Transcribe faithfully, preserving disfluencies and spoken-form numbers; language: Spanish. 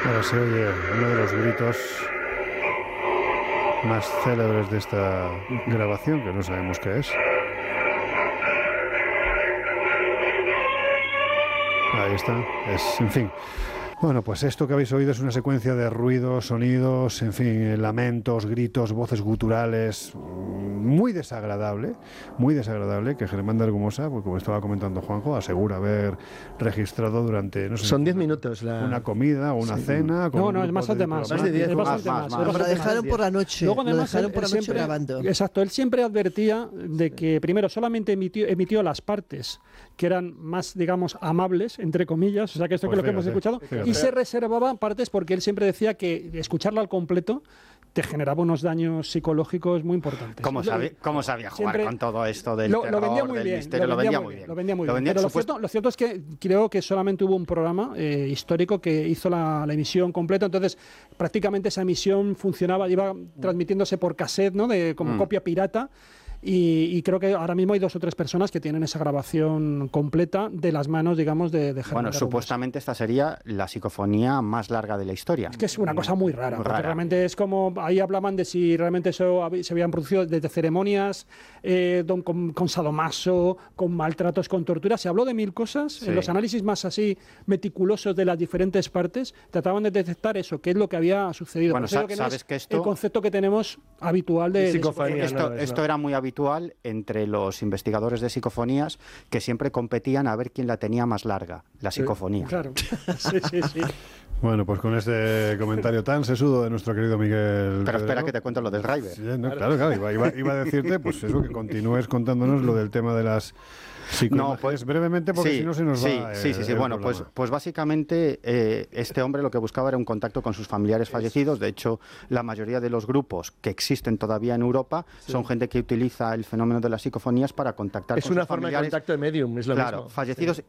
Ahora se oye uno de los gritos más célebres de esta grabación, que no sabemos qué es. Ahí está, es, en fin. Bueno, pues esto que habéis oído es una secuencia de ruidos, sonidos, en fin, lamentos, gritos, voces guturales, muy desagradable, muy desagradable, que Germán de Argumosa, pues como estaba comentando Juanjo, asegura haber registrado durante, no sé, son diez minutos la... una comida o una sí. cena. Con no, no, es bastante más. Más de diez. Es bastante más, más. más, más. Lo dejaron por la noche. Luego, además, lo dejaron él, por la él noche siempre, grabando. Exacto, él siempre advertía de que, primero, solamente emitió, emitió las partes que eran más, digamos, amables, entre comillas, o sea, que esto pues que es lo que hemos escuchado, fíjate. Y se reservaba partes porque él siempre decía que escucharla al completo te generaba unos daños psicológicos muy importantes. ¿Cómo, sabe, cómo sabía jugar siempre, con todo esto del lo, terror, lo vendía muy del bien, misterio? Lo vendía, lo vendía muy muy bien. bien. Lo vendía muy lo bien. vendía, Pero lo supuesto... cierto, lo cierto es que creo que solamente hubo un programa eh, histórico que hizo la, la emisión completa, entonces prácticamente esa emisión funcionaba, iba transmitiéndose por cassette, ¿no? De, como mm. copia pirata. Y, y creo que ahora mismo hay dos o tres personas que tienen esa grabación completa de las manos, digamos, de, de Germán. Bueno, supuestamente esta sería la psicofonía más larga de la historia. Es que es una cosa muy rara, muy porque rara. realmente es como, ahí hablaban de si realmente eso se habían producido desde ceremonias eh, don, con, con sadomaso, con maltratos, con tortura, se habló de mil cosas, sí. En los análisis más así meticulosos de las diferentes partes, trataban de detectar eso, qué es lo que había sucedido. Bueno, sa- que sabes no es que esto... el concepto que tenemos habitual de, de psicofonía. de esto, no, esto era muy habitual entre los investigadores de psicofonías, que siempre competían a ver quién la tenía más larga, la psicofonía. Claro, sí, sí, sí. Bueno, pues con este comentario tan sesudo de nuestro querido Miguel... Pero espera Pedrero, que te cuento lo del driver. Sí, no, claro, claro, iba, iba, iba a decirte, pues eso, que continúes contándonos lo del tema de las psicoimágenes, no, pues, brevemente, porque sí, si no se nos sí, va Sí, sí, sí, el bueno, pues, pues básicamente eh, este hombre lo que buscaba era un contacto con sus familiares fallecidos. De hecho, la mayoría de los grupos que existen todavía en Europa sí. son gente que utiliza el fenómeno de las psicofonías para contactar es con sus familiares. Es una forma de contacto de medium, es lo claro, mismo. fallecidos, sí.